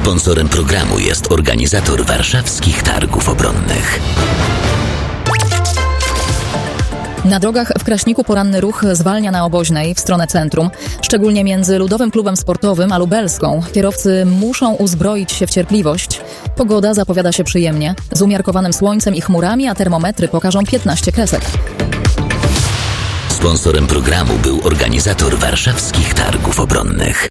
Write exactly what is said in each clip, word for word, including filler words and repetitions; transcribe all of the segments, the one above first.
Sponsorem programu jest organizator warszawskich targów obronnych. Na drogach w Kraśniku poranny ruch zwalnia na Oboźnej w stronę centrum, szczególnie między Ludowym Klubem Sportowym a Lubelską. Kierowcy muszą uzbroić się w cierpliwość. Pogoda zapowiada się przyjemnie, z umiarkowanym słońcem i chmurami, a termometry pokażą piętnaście kresek. Sponsorem programu był organizator warszawskich targów obronnych.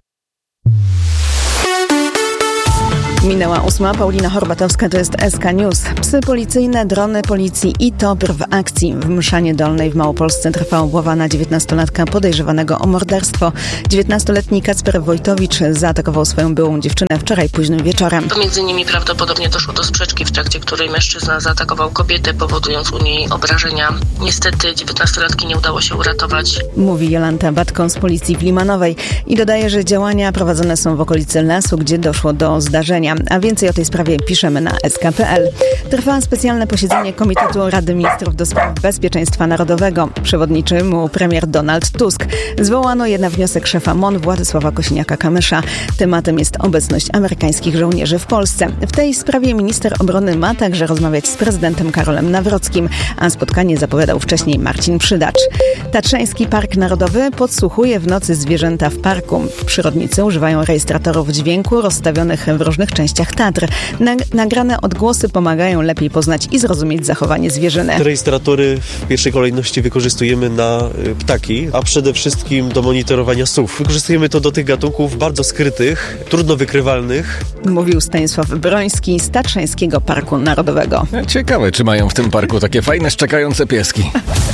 Minęła ósma. Paulina Horbatowska, to jest S K News. Psy policyjne, drony policji i T O P R w akcji. W Mszanie Dolnej w Małopolsce trwa obława na dziewiętnastolatka podejrzewanego o morderstwo. dziewiętnastoletni Kacper Wojtowicz zaatakował swoją byłą dziewczynę wczoraj późnym wieczorem. Pomiędzy nimi prawdopodobnie doszło do sprzeczki, w trakcie której mężczyzna zaatakował kobietę, powodując u niej obrażenia. Niestety dziewiętnastolatki nie udało się uratować. Mówi Jolanta Batką z Policji w Limanowej i dodaje, że działania prowadzone są w okolicy lasu, gdzie doszło do zdarzenia. A więcej o tej sprawie piszemy na S K kropka P L. Trwa specjalne posiedzenie Komitetu Rady Ministrów do spraw Bezpieczeństwa Narodowego. Przewodniczy mu premier Donald Tusk. Zwołano jednak wniosek szefa M O N Władysława Kosiniaka-Kamysza. Tematem jest obecność amerykańskich żołnierzy w Polsce. W tej sprawie minister obrony ma także rozmawiać z prezydentem Karolem Nawrockim, a spotkanie zapowiadał wcześniej Marcin Przydacz. Tatrzański Park Narodowy podsłuchuje w nocy zwierzęta w parku. Przyrodnicy używają rejestratorów dźwięku rozstawionych w różnych częściach Tatr. Nagrane odgłosy pomagają lepiej poznać i zrozumieć zachowanie zwierzyny. Te rejestratory w pierwszej kolejności wykorzystujemy na ptaki, a przede wszystkim do monitorowania sów. Wykorzystujemy to do tych gatunków bardzo skrytych, trudno wykrywalnych. Mówił Stanisław Broński z Tatrzańskiego Parku Narodowego. Ciekawe, czy mają w tym parku takie fajne, szczekające pieski.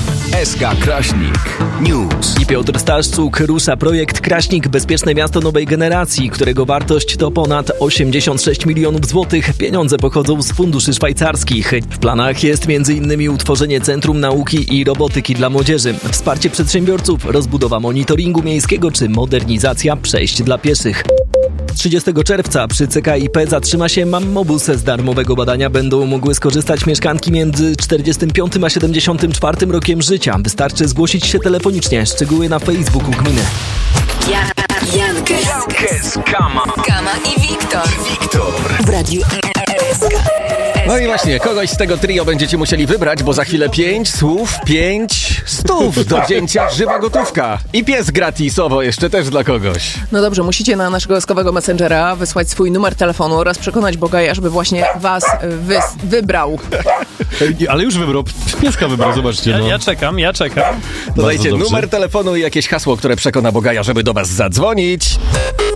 S K Kraśnik News. I Piotr Staszczuk. Rusza projekt Kraśnik – Bezpieczne Miasto Nowej Generacji, którego wartość to ponad osiemdziesiąt sześć milionów złotych. Pieniądze pochodzą z funduszy szwajcarskich. W planach jest między innymi utworzenie Centrum Nauki i Robotyki dla Młodzieży, wsparcie przedsiębiorców, rozbudowa monitoringu miejskiego czy modernizacja przejść dla pieszych. trzydziestego czerwca przy C K I P zatrzyma się Mammobus. Z darmowego badania będą mogły skorzystać mieszkanki między czterdziestym piątym a siedemdziesiątym czwartym rokiem życia. Wystarczy zgłosić się telefonicznie. Szczegóły na Facebooku gminy. Ja, Jankes, Jankes, Kama. Kama i Wiktor. I Wiktor. W Radiu R S K. No i właśnie, kogoś z tego trio będziecie musieli wybrać, bo za chwilę pięć słów, pięć stów do wzięcia, żywa gotówka. I pies gratisowo jeszcze też dla kogoś. No dobrze, musicie na naszego eskowego messengera wysłać swój numer telefonu oraz przekonać Bogaja, żeby właśnie was wy, wybrał. Ale już wybrał, pieska wybrał, zobaczcie. No. Ja, ja czekam, ja czekam. Dodajcie numer telefonu i jakieś hasło, które przekona Bogaja, żeby do was zadzwonić.